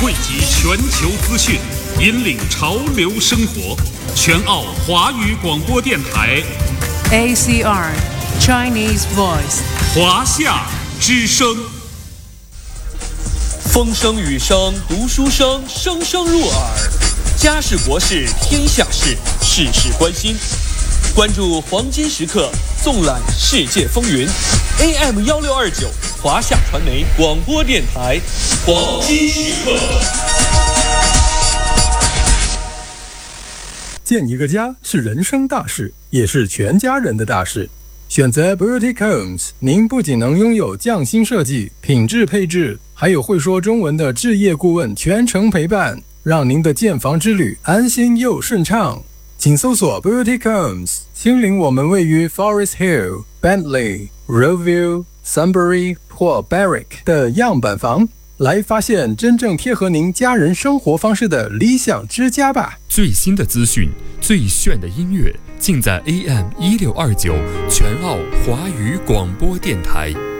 汇集全球资讯，引领潮流生活。全澳华语广播电台 ACR Chinese Voice 华夏之声。 风声雨声读书声，声声入耳。家事国事天下事，事事关心。关注黄金时刻，纵览世界风云。AM1629华夏传媒广播电台，黄金时刻。 建一个家是人生大事，也是全家人的大事。选择 Boutique Homes， 您不仅能拥有匠心设计、品质配置，还有会说中文的置业顾问全程陪伴，让您的建房之旅安心又顺畅。请搜索 Boutique Homes， 亲临我们位于 Forest Hill、Bentley、Roeville、Sunbury 或 Berwick 的样板房，来发现真正贴合您家人生活方式的理想之家吧。 最新的资讯，最炫的音乐，尽在AM1629全澳华语广播电台。